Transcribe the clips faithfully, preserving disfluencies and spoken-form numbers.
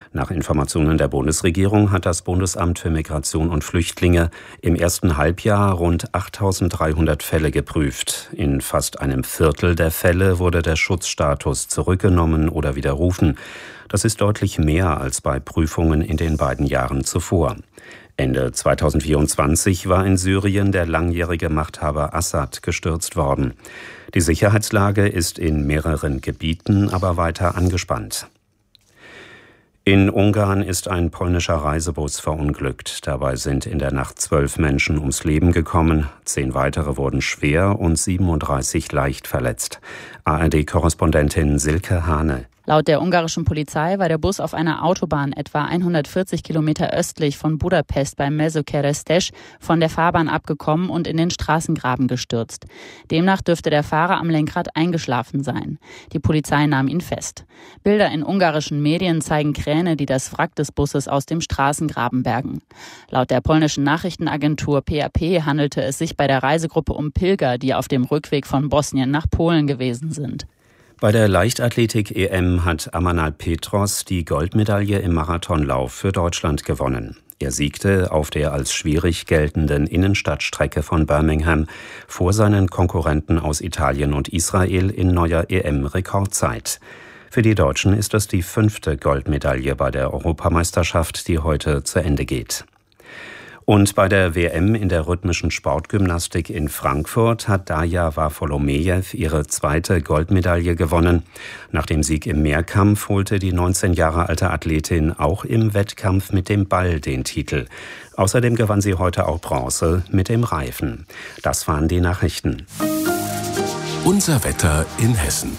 Nach Informationen der Bundesregierung hat das Bundesamt für Migration und Flüchtlinge im ersten Halbjahr rund achttausenddreihundert Fälle geprüft. In fast einem Viertel der Fälle wurde der Schutzstatus zurückgenommen oder widerrufen. Das ist deutlich mehr als bei Prüfungen in den beiden Jahren zuvor. Ende zweitausendvierundzwanzig war in Syrien der langjährige Machthaber Assad gestürzt worden. Die Sicherheitslage ist in mehreren Gebieten aber weiter angespannt. In Ungarn ist ein polnischer Reisebus verunglückt. Dabei sind in der Nacht zwölf Menschen ums Leben gekommen. Zehn weitere wurden schwer und siebenunddreißig leicht verletzt. A R D-Korrespondentin Silke Hane. Laut der ungarischen Polizei war der Bus auf einer Autobahn etwa hundertvierzig Kilometer östlich von Budapest bei Mezőkeresztes von der Fahrbahn abgekommen und in den Straßengraben gestürzt. Demnach dürfte der Fahrer am Lenkrad eingeschlafen sein. Die Polizei nahm ihn fest. Bilder in ungarischen Medien zeigen Kräne, die das Wrack des Busses aus dem Straßengraben bergen. Laut der polnischen Nachrichtenagentur P A P handelte es sich bei der Reisegruppe um Pilger, die auf dem Rückweg von Bosnien nach Polen gewesen sind. Bei der Leichtathletik-E M hat Amanal Petros die Goldmedaille im Marathonlauf für Deutschland gewonnen. Er siegte auf der als schwierig geltenden Innenstadtstrecke von Birmingham vor seinen Konkurrenten aus Italien und Israel in neuer E M-Rekordzeit. Für die Deutschen ist das die fünfte Goldmedaille bei der Europameisterschaft, die heute zu Ende geht. Und bei der W M in der rhythmischen Sportgymnastik in Frankfurt hat Darja Wafolomejew ihre zweite Goldmedaille gewonnen. Nach dem Sieg im Mehrkampf holte die neunzehn Jahre alte Athletin auch im Wettkampf mit dem Ball den Titel. Außerdem gewann sie heute auch Bronze mit dem Reifen. Das waren die Nachrichten. Unser Wetter in Hessen.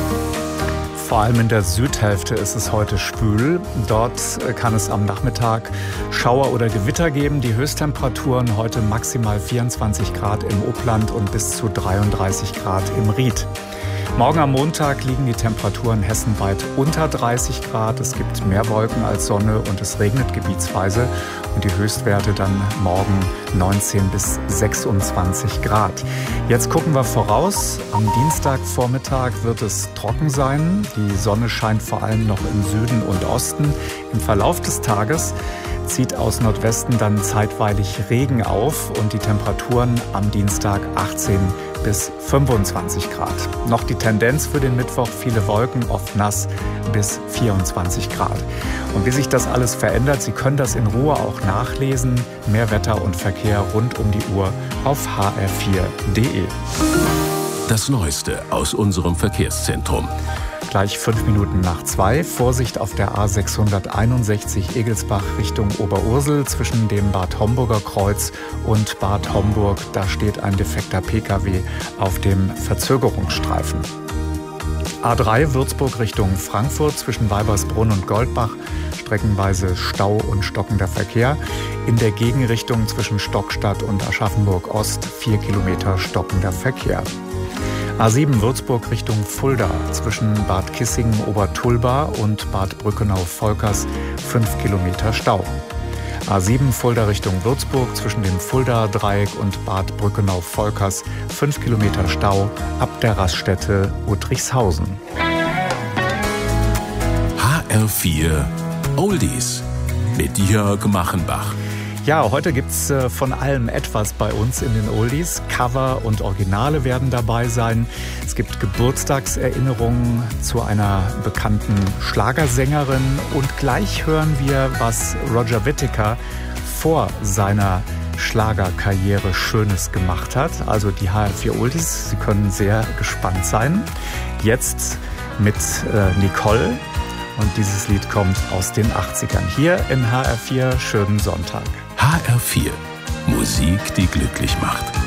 Vor allem in der Südhälfte ist es heute schwül. Dort kann es am Nachmittag Schauer oder Gewitter geben. Die Höchsttemperaturen heute maximal vierundzwanzig Grad im Upland und bis zu dreiunddreißig Grad im Ried. Morgen am Montag liegen die Temperaturen hessenweit unter dreißig Grad. Es gibt mehr Wolken als Sonne und es regnet gebietsweise. Und die Höchstwerte dann morgen neunzehn bis sechsundzwanzig Grad. Jetzt gucken wir voraus. Am Dienstagvormittag wird es trocken sein. Die Sonne scheint vor allem noch im Süden und Osten. Im Verlauf des Tages zieht aus Nordwesten dann zeitweilig Regen auf und die Temperaturen am Dienstag achtzehn bis fünfundzwanzig Grad. Noch die Tendenz für den Mittwoch, viele Wolken, oft nass, bis vierundzwanzig Grad. Und wie sich das alles verändert, Sie können das in Ruhe auch nachlesen. Mehr Wetter und Verkehr rund um die Uhr auf h r vier punkt d e. Das Neueste aus unserem Verkehrszentrum. Gleich fünf Minuten nach zwei. Vorsicht auf der A sechshunderteinundsechzig Egelsbach Richtung Oberursel zwischen dem Bad Homburger Kreuz und Bad Homburg. Da steht ein defekter P K W auf dem Verzögerungsstreifen. A drei Würzburg Richtung Frankfurt zwischen Weibersbrunn und Goldbach. Streckenweise Stau und stockender Verkehr. In der Gegenrichtung zwischen Stockstadt und Aschaffenburg Ost vier Kilometer stockender Verkehr. A sieben Würzburg Richtung Fulda zwischen Bad Kissingen-Obertulba und Bad Brückenau-Volkers fünf Kilometer Stau. A sieben Fulda Richtung Würzburg zwischen dem Fulda-Dreieck und Bad Brückenau-Volkers fünf Kilometer Stau ab der Raststätte Uttrichshausen. H R vier Oldies mit Jörg Machenbach. Ja, heute gibt's äh, von allem etwas bei uns in den Oldies. Cover und Originale werden dabei sein. Es gibt Geburtstagserinnerungen zu einer bekannten Schlagersängerin. Und gleich hören wir, was Roger Whittaker vor seiner Schlagerkarriere Schönes gemacht hat. Also die H R vier Oldies, Sie können sehr gespannt sein. Jetzt mit äh, Nicole. Und dieses Lied kommt aus den achtzigern. Hier in H R vier, schönen Sonntag. H R vier. Musik, die glücklich macht.